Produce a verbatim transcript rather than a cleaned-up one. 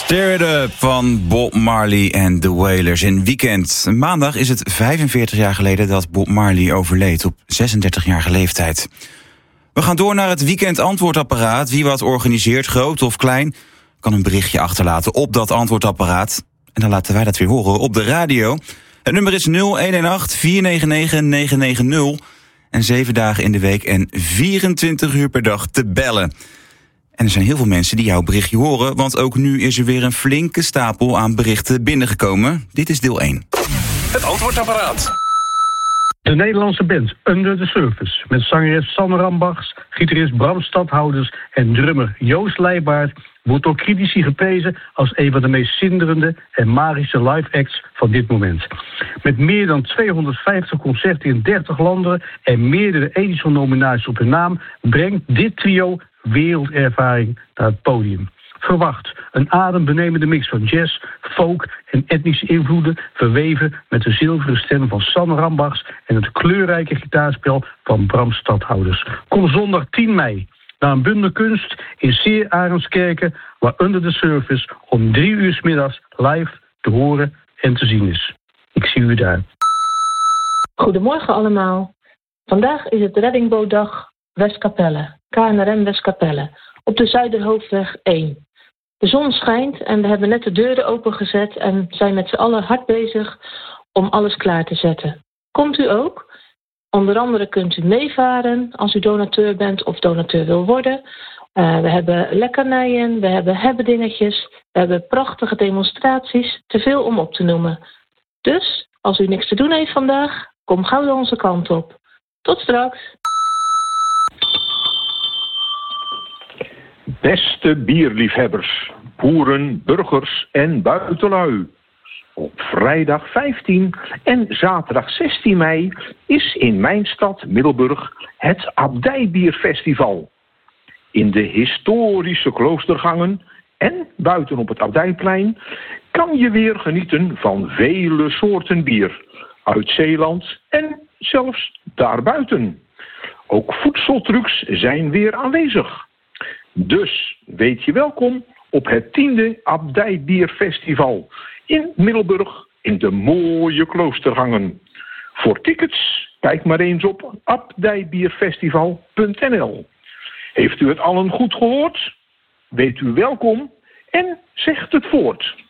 Stir It Up van Bob Marley en The Wailers in Weekend. Maandag is het vijfenveertig jaar geleden dat Bob Marley overleed op zesendertigjarige leeftijd. We gaan door naar het Weekend antwoordapparaat. Wie wat organiseert, groot of klein, kan een berichtje achterlaten op dat antwoordapparaat. En dan laten wij dat weer horen op de radio. Het nummer is nul een acht vier negen negen negen negen nul. En zeven dagen in de week en vierentwintig uur per dag te bellen. En er zijn heel veel mensen die jouw berichtje horen, want ook nu is er weer een flinke stapel aan berichten binnengekomen. Dit is deel één. Het antwoordapparaat. De Nederlandse band Under the Surface, met zangeres Sanne Rambachs, gitarist Bram Stadhouders en drummer Joost Leijbaert, wordt door critici geprezen als een van de meest zinderende en magische live acts van dit moment. Met meer dan tweehonderdvijftig concerten in dertig landen en meerdere Edison-nominaties op hun naam brengt dit trio wereldervaring naar het podium. Verwacht een adembenemende mix van jazz, folk en etnische invloeden, verweven met de zilveren stem van Sanne Rambachs en het kleurrijke gitaarspel van Bram Stadhouders. Kom zondag tien mei naar een bundel kunst in Seer Arendskerken, waar Under the Surface om drie uur 's middags live te horen en te zien is. Ik zie u daar. Goedemorgen allemaal. Vandaag is het reddingbootdag Westkapelle, K N R M Westkapelle, op de Zuiderhoofdweg één. De zon schijnt en we hebben net de deuren opengezet en zijn met z'n allen hard bezig om alles klaar te zetten. Komt u ook? Onder andere kunt u meevaren als u donateur bent of donateur wil worden. Uh, we hebben lekkernijen, we hebben hebbedingetjes, we hebben prachtige demonstraties, te veel om op te noemen. Dus, als u niks te doen heeft vandaag, kom gauw onze kant op. Tot straks! Beste bierliefhebbers, boeren, burgers en buitenlui. Op vrijdag vijftien en zaterdag zestien mei is in mijn stad Middelburg het Abdijbierfestival. In de historische kloostergangen en buiten op het Abdijplein kan je weer genieten van vele soorten bier uit Zeeland en zelfs daarbuiten. Ook voedseltrucs zijn weer aanwezig. Dus weet je welkom op het tiende Abdijbierfestival in Middelburg in de mooie kloostergangen. Voor tickets kijk maar eens op abdijbierfestival punt n l. Heeft u het allen goed gehoord? Weet u welkom en zegt het voort.